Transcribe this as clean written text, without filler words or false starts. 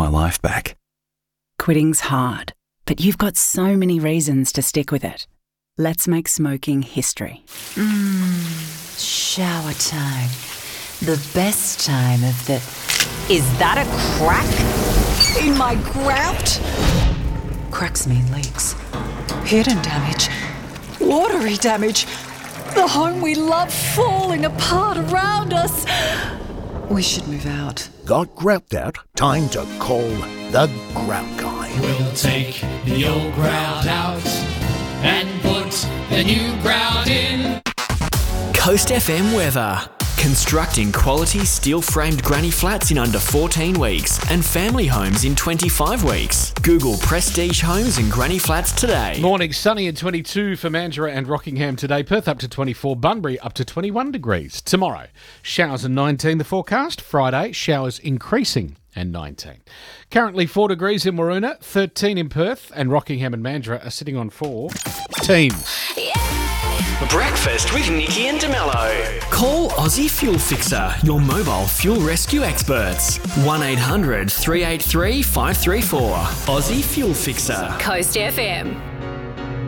my life back. Quitting's hard, but you've got so many reasons to stick with it. Let's make smoking history. Shower time. The best time of the... Is that a crack in my grout? Cracks mean leaks. Hidden damage. Watery damage. The home we love falling apart around us. We should move out. Got grout out? Time to call the Grout Guy. We'll take the old grout out and put the new grout in. Coast FM weather. Constructing quality steel-framed granny flats in under 14 weeks and family homes in 25 weeks. Google Prestige Homes and Granny Flats today. Morning, sunny and 22 for Mandurah and Rockingham today. Perth up to 24, Bunbury up to 21 degrees. Tomorrow, showers and 19 the forecast. Friday, showers increasing and 19. Currently 4 degrees in Waroona, 13 in Perth, and Rockingham and Mandurah are sitting on 14. Breakfast with Nikki and DeMello. Call Aussie Fuel Fixer, your mobile fuel rescue experts. 1800 383 534. Aussie Fuel Fixer. Coast FM.